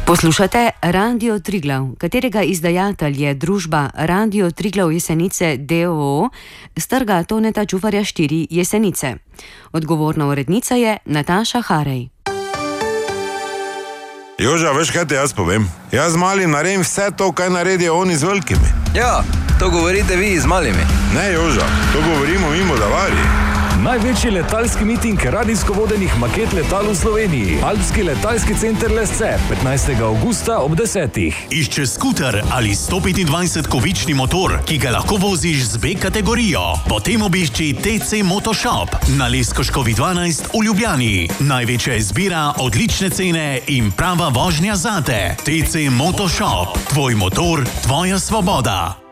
Poslušate Radio Triglav, katerega izdajatelj je družba Radio Triglav Jesenice d.o.o. s trga Toneta Čufarja 4 Jesenice. Odgovorna urednica je Nataša Harej. Joža, veš kaj te jaz povem? Jaz z malim naredim vse to, kaj naredijo oni z velikimi. Ja, to govorite vi z malimi. Ne, Joža, to govorimo mimo Davari. Največji letalski miting radijsko vodenih maket letal v Sloveniji. Alpski letalski center Lesce, 15. avgusta ob 10. Išče skuter ali 125-kovični motor, ki ga lahko voziš z B kategorijo. Potem obišči TC Motoshop na Leskoškovi 12 v Ljubljani. Največja izbira, odlične cene in prava vožnja zate. TC Motoshop. Tvoj motor, tvoja svoboda.